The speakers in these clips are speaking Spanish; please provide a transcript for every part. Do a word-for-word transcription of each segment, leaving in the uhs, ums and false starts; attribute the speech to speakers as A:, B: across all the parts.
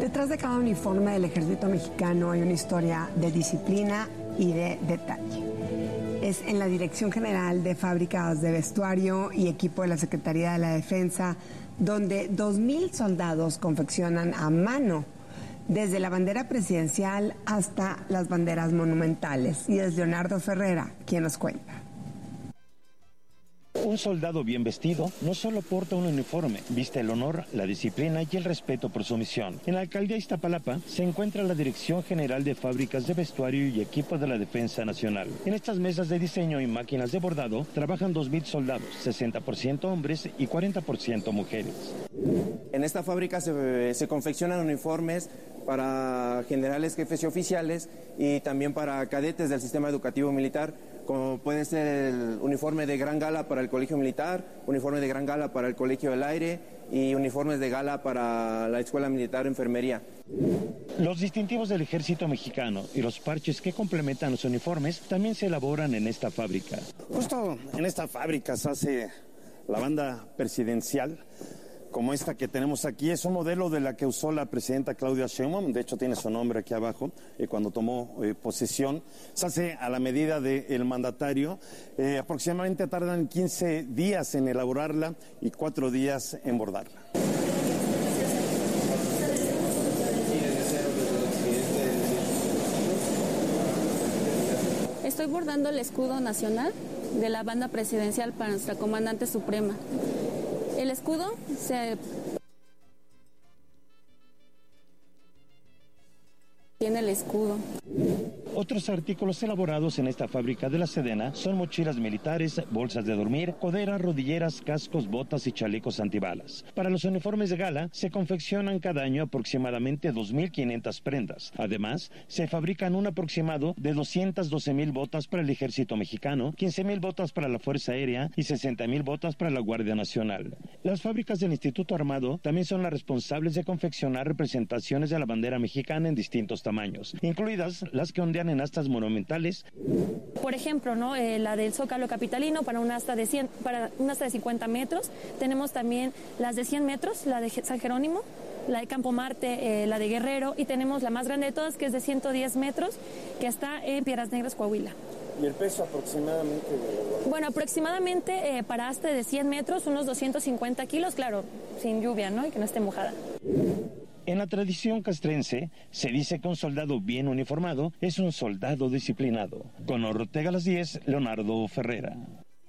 A: Detrás de cada uniforme del ejército mexicano hay una historia de disciplina y de detalle. Es en la Dirección General de Fábricas de Vestuario y Equipo de la Secretaría de la Defensa donde dos mil soldados confeccionan a mano desde la bandera presidencial hasta las banderas monumentales. Y es Leonardo Ferrera quien nos cuenta.
B: Un soldado bien vestido no solo porta un uniforme, viste el honor, la disciplina y el respeto por su misión. En la alcaldía Iztapalapa se encuentra la Dirección General de Fábricas de Vestuario y Equipo de la Defensa Nacional. En estas mesas de diseño y máquinas de bordado trabajan dos mil soldados, sesenta por ciento hombres y cuarenta por ciento mujeres.
C: En esta fábrica se, se confeccionan uniformes para generales, jefes y oficiales y también para cadetes del sistema educativo militar, como puede ser el uniforme de gran gala para el Colegio Militar, uniforme de gran gala para el Colegio del Aire y uniformes de gala para la Escuela Militar de Enfermería.
B: Los distintivos del Ejército Mexicano y los parches que complementan los uniformes también se elaboran en esta fábrica.
D: Justo en esta fábrica se hace la banda presidencial, como esta que tenemos aquí. Es un modelo de la que usó la presidenta Claudia Sheinbaum, de hecho tiene su nombre aquí abajo, eh, cuando tomó eh, posesión. Se hace a la medida del mandatario. Eh, aproximadamente tardan quince días en elaborarla y cuatro días en bordarla.
E: Estoy bordando el escudo nacional de la banda presidencial para nuestra comandante suprema. El escudo se tiene el escudo.
B: Otros artículos elaborados en esta fábrica de la Sedena son mochilas militares, bolsas de dormir, coderas, rodilleras, cascos, botas y chalecos antibalas. Para los uniformes de gala se confeccionan cada año aproximadamente dos mil quinientas prendas. Además, se fabrican un aproximado de doscientas doce mil botas para el Ejército Mexicano, quince mil botas para la Fuerza Aérea y sesenta mil botas para la Guardia Nacional. Las fábricas del Instituto Armado también son las responsables de confeccionar representaciones de la bandera mexicana en distintos tamaños, incluidas las que ondean en astas monumentales.
E: Por ejemplo, ¿no? Eh, la del Zócalo capitalino para un asta de cien, para un asta de cincuenta metros. Tenemos también las de cien metros, la de San Jerónimo, la de Campo Marte, eh, la de Guerrero, y tenemos la más grande de todas, que es de ciento diez metros, que está en Piedras Negras, Coahuila.
D: ¿Y el peso aproximadamente? De...
E: Bueno, aproximadamente eh, para asta de cien metros, unos doscientos cincuenta kilos, claro, sin lluvia, ¿no? Y que no esté mojada.
B: En la tradición castrense, se dice que un soldado bien uniformado es un soldado disciplinado. Con Ortega a las diez, Leonardo Ferrera.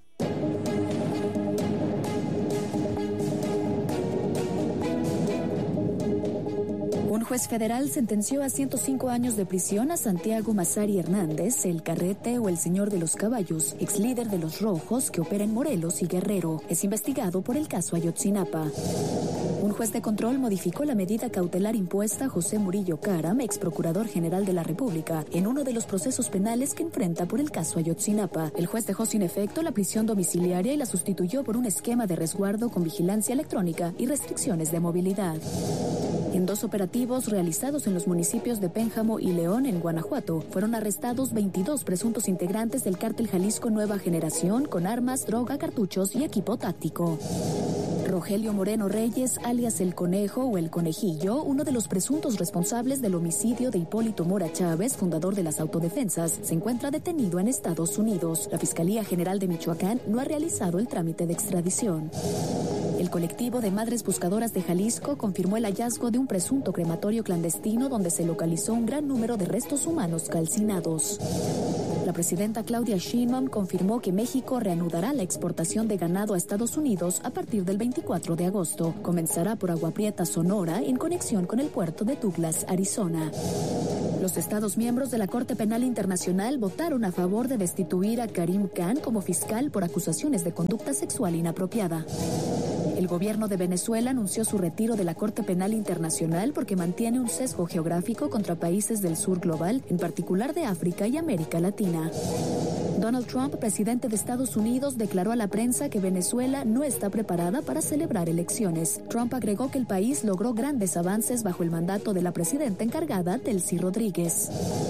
F: Un juez federal sentenció a ciento cinco años de prisión a Santiago Massari Hernández, el Carrete o el Señor de los Caballos, ex líder de los Rojos que opera en Morelos y Guerrero. Es investigado por el caso Ayotzinapa. Un juez de control modificó la medida cautelar impuesta a José Murillo Caram, ex procurador general de la República, en uno de los procesos penales que enfrenta por el caso Ayotzinapa. El juez dejó sin efecto la prisión domiciliaria y la sustituyó por un esquema de resguardo con vigilancia electrónica y restricciones de movilidad. En dos operativos realizados en los municipios de Pénjamo y León, en Guanajuato, fueron arrestados veintidós presuntos integrantes del cártel Jalisco Nueva Generación con armas, droga, cartuchos y equipo táctico. Rogelio Moreno Reyes, alias El Conejo o El Conejillo, uno de los presuntos responsables del homicidio de Hipólito Mora Chávez, fundador de las autodefensas, se encuentra detenido en Estados Unidos. La Fiscalía General de Michoacán no ha realizado el trámite de extradición. El colectivo de Madres Buscadoras de Jalisco confirmó el hallazgo de un presunto crematorio clandestino donde se localizó un gran número de restos humanos calcinados. La presidenta Claudia Sheinbaum confirmó que México reanudará la exportación de ganado a Estados Unidos a partir del veinticuatro de agosto. Comenzará por Agua Prieta, Sonora, en conexión con el puerto de Douglas, Arizona. Los Estados miembros de la Corte Penal Internacional votaron a favor de destituir a Karim Khan como fiscal por acusaciones de conducta sexual inapropiada. El gobierno de Venezuela anunció su retiro de la Corte Penal Internacional porque mantiene un sesgo geográfico contra países del sur global, en particular de África y América Latina. Donald Trump, presidente de Estados Unidos, declaró a la prensa que Venezuela no está preparada para celebrar elecciones. Trump agregó que el país logró grandes avances bajo el mandato de la presidenta encargada, Delcy Rodríguez.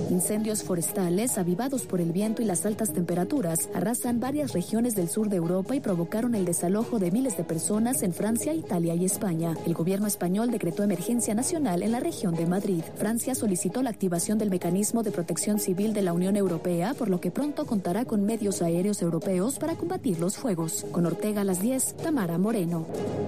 F: Incendios forestales, avivados por el viento y las altas temperaturas, arrasan varias regiones del sur de Europa y provocaron el desalojo de miles de personas en Francia, Italia y España. El gobierno español decretó emergencia nacional en la región de Madrid. Francia solicitó la activación del mecanismo de protección civil de la Unión Europea, por lo que pronto contará con medios aéreos europeos para combatir los fuegos. Con Ortega a las diez, Tamara Moreno.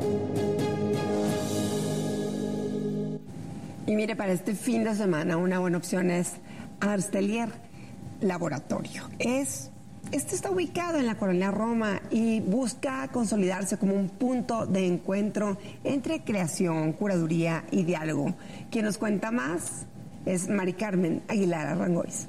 A: Y mire, para este fin de semana una buena opción es Arstelier Laboratorio. Es, este está ubicado en la Colonia Roma y busca consolidarse como un punto de encuentro entre creación, curaduría y diálogo. Quien nos cuenta más es Mari Carmen Aguilar Arrangois.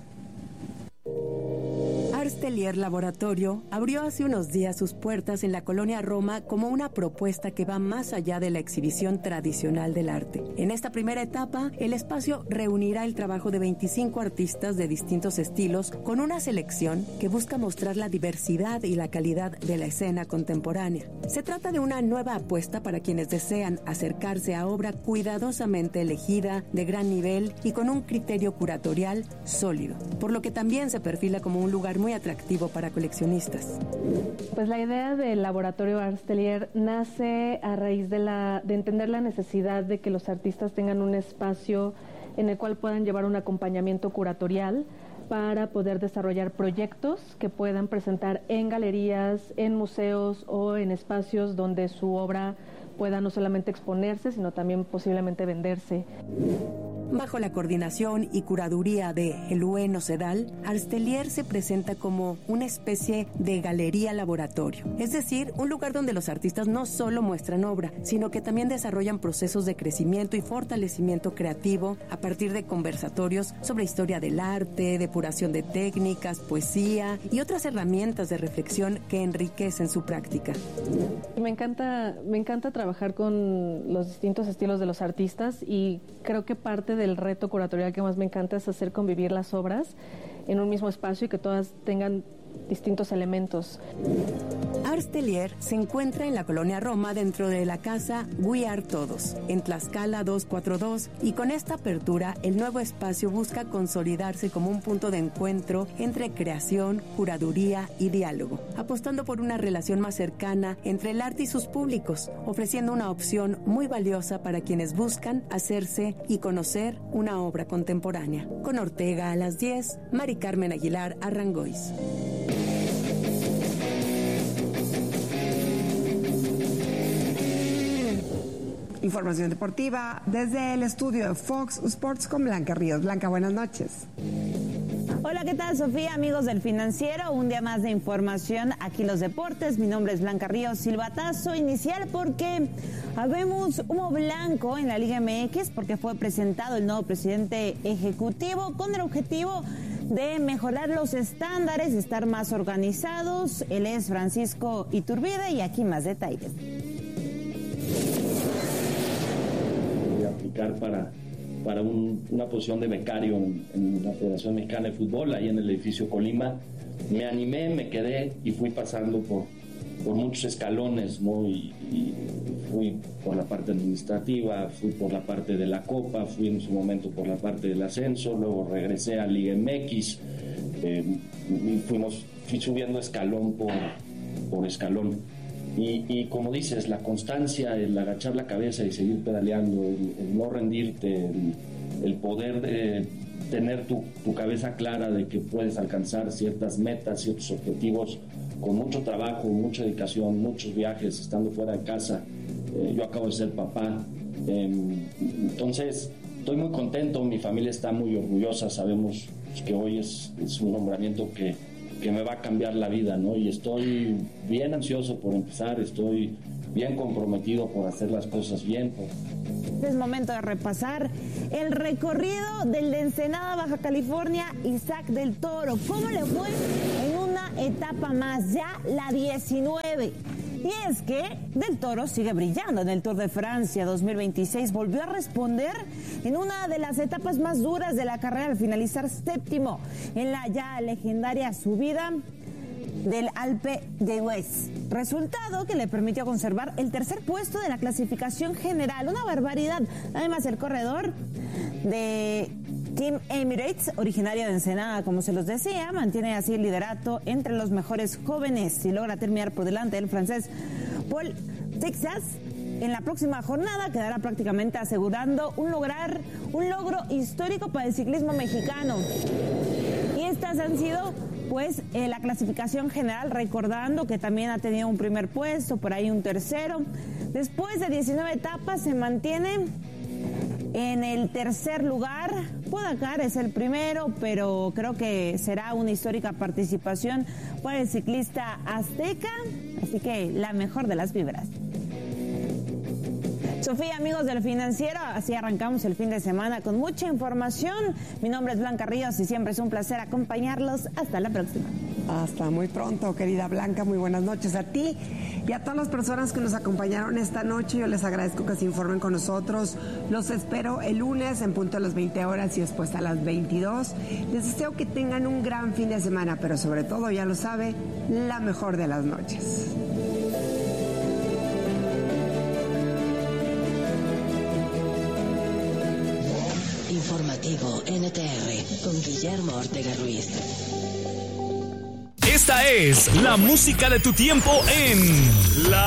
G: Arstelier Laboratorio abrió hace unos días sus puertas en la Colonia Roma como una propuesta que va más allá de la exhibición tradicional del arte. En esta primera etapa, el espacio reunirá el trabajo de veinticinco artistas de distintos estilos con una selección que busca mostrar la diversidad y la calidad de la escena contemporánea. Se trata de una nueva apuesta para quienes desean acercarse a obra cuidadosamente elegida, de gran nivel y con un criterio curatorial sólido, por lo que también se perfila como un lugar muy atractivo para coleccionistas.
H: Pues la idea del laboratorio Arstelier nace a raíz de, la, de entender la necesidad de que los artistas tengan un espacio en el cual puedan llevar un acompañamiento curatorial para poder desarrollar proyectos que puedan presentar en galerías, en museos o en espacios donde su obra pueda no solamente exponerse, sino también posiblemente venderse.
G: Bajo la coordinación y curaduría de Elue Nocedal, Arstelier se presenta como una especie de galería laboratorio, es decir, un lugar donde los artistas no solo muestran obra, sino que también desarrollan procesos de crecimiento y fortalecimiento creativo a partir de conversatorios sobre historia del arte, depuración de técnicas, poesía y otras herramientas de reflexión que enriquecen su práctica.
H: Me encanta, me encanta trabajar con los distintos estilos de los artistas y creo que parte de el reto curatorial que más me encanta es hacer convivir las obras en un mismo espacio y que todas tengan distintos elementos.
G: Arstelier se encuentra en la Colonia Roma dentro de la casa We Are Todos, en Tlaxcala doscientos cuarenta y dos, y con esta apertura el nuevo espacio busca consolidarse como un punto de encuentro entre creación, curaduría y diálogo, apostando por una relación más cercana entre el arte y sus públicos, ofreciendo una opción muy valiosa para quienes buscan hacerse y conocer una obra contemporánea. Con Ortega a las diez, Mari Carmen Aguilar Arrangois.
A: Información deportiva desde el estudio de Fox Sports con Blanca Ríos. Blanca, buenas noches.
I: Hola, ¿qué tal, Sofía? Amigos del Financiero, un día más de información aquí en los deportes. Mi nombre es Blanca Ríos. Silbatazo inicial porque habemos humo blanco en la Liga M X porque fue presentado el nuevo presidente ejecutivo con el objetivo de mejorar los estándares, de estar más organizados. Él es Francisco Iturbide y aquí más detalles.
J: Aplicar para, para un, una posición de becario en, en la Federación Mexicana de Fútbol, ahí en el edificio Colima. Me animé, me quedé y fui pasando por, por muchos escalones, ¿no? Y, y fui por la parte administrativa, fui por la parte de la Copa, fui en su momento por la parte del ascenso, luego regresé a Liga M X, eh, y fuimos, fui subiendo escalón por, por escalón. Y, y como dices, la constancia, el agachar la cabeza y seguir pedaleando, el, el no rendirte, el, el poder de tener tu, tu cabeza clara de que puedes alcanzar ciertas metas, ciertos objetivos con mucho trabajo, mucha dedicación, muchos viajes, estando fuera de casa. Eh, yo acabo de ser papá, eh, entonces estoy muy contento, mi familia está muy orgullosa, sabemos que hoy es, es un nombramiento que que me va a cambiar la vida, ¿no? Y estoy bien ansioso por empezar, estoy bien comprometido por hacer las cosas bien. Por...
I: Es momento de repasar el recorrido del de Ensenada, Baja California, Isaac del Toro. ¿Cómo le fue en una etapa más, ya la diecinueve? Y es que Del Toro sigue brillando en el Tour de Francia dos mil veintiséis. Volvió a responder en una de las etapas más duras de la carrera al finalizar séptimo en la ya legendaria subida del Alpe d'Huez. Resultado que le permitió conservar el tercer puesto de la clasificación general. Una barbaridad. Además, el corredor de Team Emirates, originario de Ensenada, como se los decía, mantiene así el liderato entre los mejores jóvenes y logra terminar por delante del francés Paul Texas. En la próxima jornada quedará prácticamente asegurando un lograr un logro histórico para el ciclismo mexicano. Y estas han sido pues eh, la clasificación general, recordando que también ha tenido un primer puesto, por ahí un tercero. Después de diecinueve etapas se mantiene en el tercer lugar. Pogačar es el primero, pero creo que será una histórica participación para el ciclista azteca, así que la mejor de las vibras. Sofía, amigos del Financiero, así arrancamos el fin de semana con mucha información. Mi nombre es Blanca Ríos y siempre es un placer acompañarlos. Hasta la próxima.
A: Hasta muy pronto, querida Blanca. Muy buenas noches a ti y a todas las personas que nos acompañaron esta noche. Yo les agradezco que se informen con nosotros. Los espero el lunes en punto a las veinte horas y después a las veintidós. Les deseo que tengan un gran fin de semana, pero sobre todo, ya lo sabe, la mejor de las noches.
K: Informativo N T R con Guillermo Ortega Ruiz.
L: Esta es la música de tu tiempo en la